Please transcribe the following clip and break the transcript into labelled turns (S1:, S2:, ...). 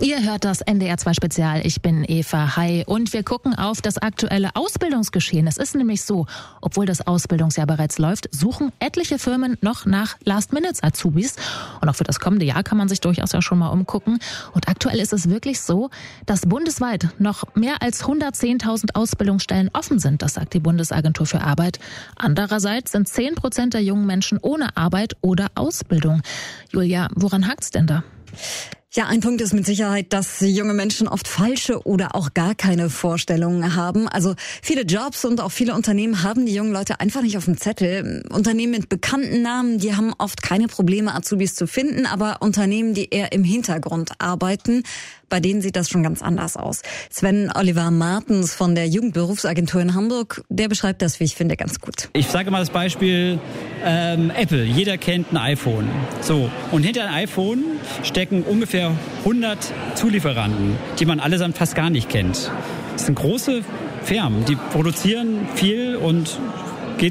S1: Ihr hört das NDR 2 Spezial. Ich bin Eva Hai und wir gucken auf das aktuelle Ausbildungsgeschehen. Es ist nämlich so, obwohl das Ausbildungsjahr bereits läuft, suchen etliche Firmen noch nach Last-Minute-Azubis. Und auch für das kommende Jahr kann man sich durchaus ja schon mal umgucken. Und aktuell ist es wirklich so, dass bundesweit noch mehr als 110.000 Ausbildungsstellen offen sind. Das sagt die Bundesagentur für Arbeit. Andererseits sind 10% der jungen Menschen ohne Arbeit oder Ausbildung. Julia, woran hakt's denn da?
S2: Ja, ein Punkt ist mit Sicherheit, dass junge Menschen oft falsche oder auch gar keine Vorstellungen haben. Also viele Jobs und auch viele Unternehmen haben die jungen Leute einfach nicht auf dem Zettel. Unternehmen mit bekannten Namen, die haben oft keine Probleme, Azubis zu finden, aber Unternehmen, die eher im Hintergrund arbeiten, bei denen sieht das schon ganz anders aus. Sven Oliver Martens von der Jugendberufsagentur in Hamburg, der beschreibt das, wie ich finde, ganz gut.
S3: Ich sage mal das Beispiel Apple. Jeder kennt ein iPhone. So, und hinter ein iPhone stecken ungefähr 100 Zulieferanten, die man allesamt fast gar nicht kennt. Das sind große Firmen, die produzieren viel und